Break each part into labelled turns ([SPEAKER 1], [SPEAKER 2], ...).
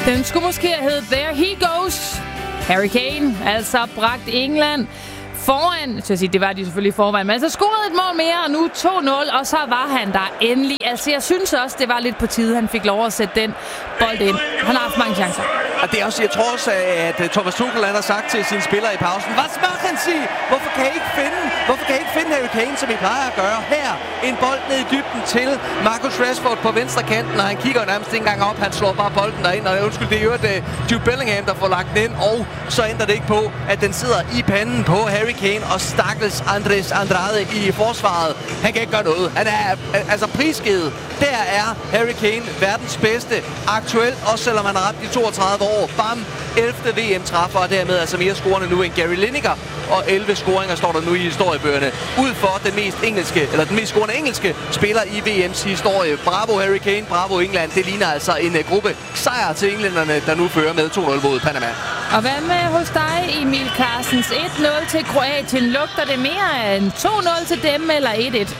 [SPEAKER 1] Den skulle måske have heddet There He Goes. Harry Kane altså bragt England foran, så det var de selvfølgelig foran, men så scorede et mål mere, og nu 2-0, og så var han der endelig. Altså, jeg synes også, det var lidt på tide, han fik lov at sætte den bold ind. Han har haft mange chancer.
[SPEAKER 2] Og det er også, jeg tror også, at Thomas Tuchel har sagt til sine spillere i pausen, hvad machen Sie? Hvorfor kan I ikke finde Harry Kane, som I plejer at gøre? Her, en bold ned i dybden til Marcus Rashford på venstre kanten, og han kigger nærmest ikke engang op, han slår bare bolden derind, og undskyld, det er jo Jude Bellingham, der får lagt den ind, og så ændrer det ikke på, at den sidder i panden på Harry Kane, og stakkels Andres Andrade i forsvaret. Han kan ikke gøre noget. Han er altså prisgivet. Der er Harry Kane verdens bedste aktuelt, også selvom han har ramt de 32 år. Bam! 11. VM-træffer, og dermed altså mere scorende nu end Gary Lineker. Og 11 scoringer står der nu i historiebøgerne. Ud for den mest scorende engelske spiller i VM's historie. Bravo Harry Kane, bravo England. Det ligner altså en gruppe sejr til englænderne, der nu fører med 2-0 mod Panama.
[SPEAKER 1] Og hvad med hos dig, Emil Carstens? 1-0 til Kroatien. Lugter det mere end 2-0 til dem, eller 1-1?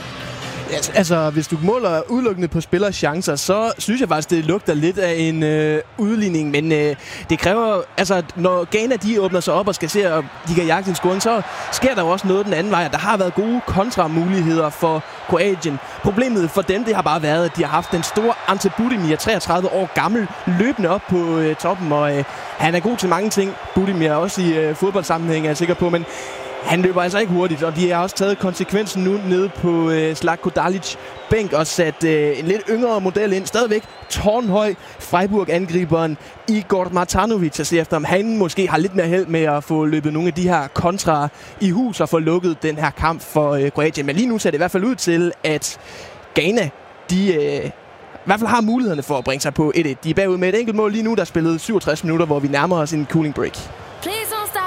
[SPEAKER 3] Altså, hvis du måler udelukkende på spillers chancer, så synes jeg faktisk, det lugter lidt af en udligning. Men det kræver, altså, når Ghana de åbner sig op og skal se, at de kan jagte en scoring, så sker der jo også noget den anden vej. Der har været gode kontramuligheder for Kroatien. Problemet for dem, det har bare været, at de har haft den store Ante Budimir, 33 år gammel, løbende op på toppen. Og han er god til mange ting. Budimir også i fodboldsammenhæng, er jeg sikker på, men han løber altså ikke hurtigt, og de har også taget konsekvensen nu nede på Zlatko Dalic bænk og sat en lidt yngre model ind. Stadigvæk tårnhøj Freiburg-angriberen Igor Matanovic at se efter, om han måske har lidt mere held med at få løbet nogle af de her kontra i hus og få lukket den her kamp for Kroatien. Men lige nu ser det i hvert fald ud til, at Ghana, de i hvert fald har mulighederne for at bringe sig på 1-1. De er bagud med et enkelt mål lige nu, der er spillet 67 minutter, hvor vi nærmer os en cooling break.